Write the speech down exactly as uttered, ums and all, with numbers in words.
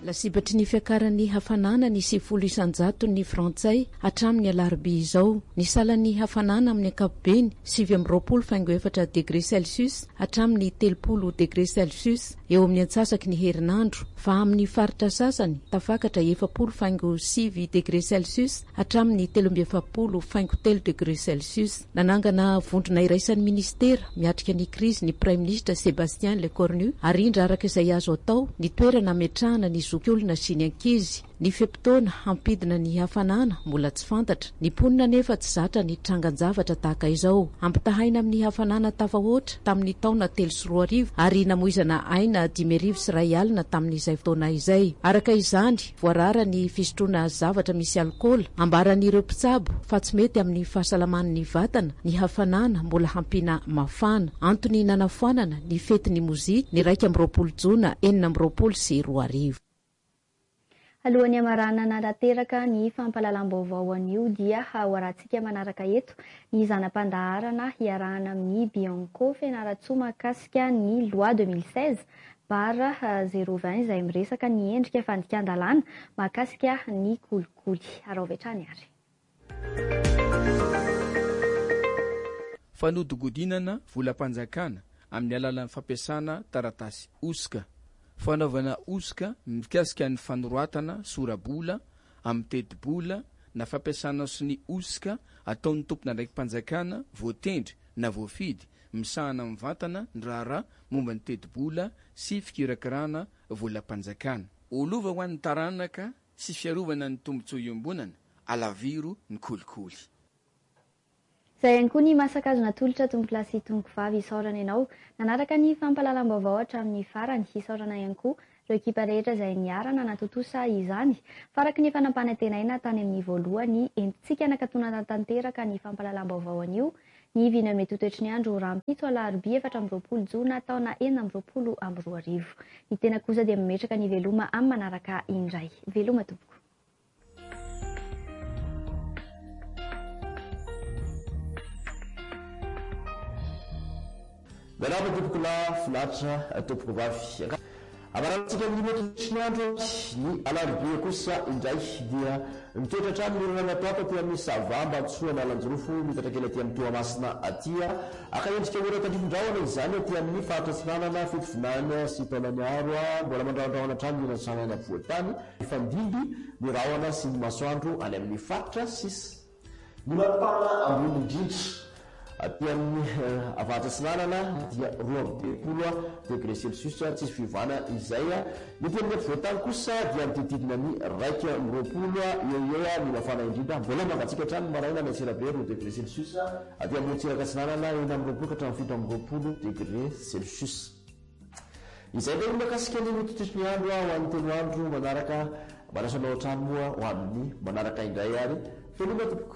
lasibatry ny fiakaran'ny hafanana ny sivifolo isanjato ny frantsay hatramin'ny alarobia izao. Ny salan'ny hafanana amin'ny ankapobeny sivy amby roapolo faingo efatra degré celsius hatramin'ny telopolo degré celsius eo amin'ny antsasaky ny herinandro, fa amin'ny faritra sasany tafakatra efapolo faingo sivy degré celsius hatramin'ny telo amby efapolo faingo telo degré celsius. Nanangana vondrona iraisan'ny ministera miatrika ny krizy ny prime ministre Sébastien Lecornu arindra araka izay azo atao ny toerana ametrahana ny zokiolona sy ny ankizy. Ny feptona hampidina ny hafanana mbola tsy fantatra. Ny ponina nefa tsy zatra ny trangan-javatra tahaka izao. Ampitahaina amin'ny hafanana tafahoatra tamin'ny taona telo sy roa arivo ary namoizana aina dimy arivo sy iray alina tamin'izay fotoana izay. Araka izany, voarara ny fisotroana zavatra misy alkôla ambaran'ireo mpitsabo fa tsy mety amin'ny fahasalaman'ny vatana ny hafanana mbola hampina mafana. Antony nanafoanana ny fetin'ny mozika ny raika amby roapolo jona enina amby roapolo sy roa arivo. Alohan'ny amarana nanateraka ny fampalalam-baovao anio dia hoarantsika manaraka eto ny zanam-pandaharana hiarahana amin'ny Bianco Fianaratsoa mahakasika ny loi deux mille seize barra zéro vingt izay miresaka ny endrika fandikan-dalàna mahakasika ny kolikoly. Araovetrany ary. Fanodigodinana volam-panjakana amin'ny alalan'ny fampiasana taratasy osika. Fanaovana osika mikasika ny fanoroatana sorabola amin'ny teti-bola na fampiasana sy ny osika ataon'ny tompona ndraiky mpanjakana voatendry na voafidy misahana amin'ny vatana ny raharaha momba ny teti-bola sy fikirakirana volam-panjakana. Olova ho an'ny taranaka sy fiarovana ny tombotsoa iombonana alaviro ny kolikoly. Zay ihany koa ny masakazo natolotra tombolasy tongovavy isaorana ianao. Nanaraka ny fampalalam-baovao hatramin'ny farany isaorana ihany koa ireo ekipa rehetra izay niarana natotosa izany. Faraky ny fanampanantenaina tany amin'ny voalohany entintsika nakatona tanteraka ny fampalalam-baovao anio ny vina metotoetry ny andro rampitso alarobia efatra amby roapolo jona taona enina amby roapolo amby roa arivo. Ny tena kosa dia mimetraka ny veloma amin'ny manaraka indray. Veloma tompoko. Galapa topokona filatra topoko vavy. Amarantsika amin'ny metotoetry ny andro ny alarobia kosa indray dia mitoetra hatrany lorana natoaka ty amin'ny savamba antsoa analanjorofo mitratrakely aty amin'ny Toamasina atya akaendrika ora tandrifondraona izany aty amin'ny faritra Tsinanana fitovinany sy taonany aro mbola mandraondraona hatrany ny natsanana voatany fandimby ny rahona sy ny masoandro any amin'ny faritra sisa ny maripana ambony indrindra aty amin'ny avatra Tsinanana dia roa amby telopolo degré celsius tsisy fivana izay ny teny mety voatany kosa dia mitididina ny raika amby roapolo eo eo ny mafana indrindra mbola mangatsika hatrany maraina ny atsirabe roa degré celsius aty amin'ny Antsiraka Tsinanana enina amby roapolo hatramin'ny fito amby roapolo degré celsius. Izay ndraiky mahakasika ny metotoetry ny andro ho an'ny telo andro manaraka manasanao hatrany moa ho amin'ny manaraka indray ary veloma tompoko.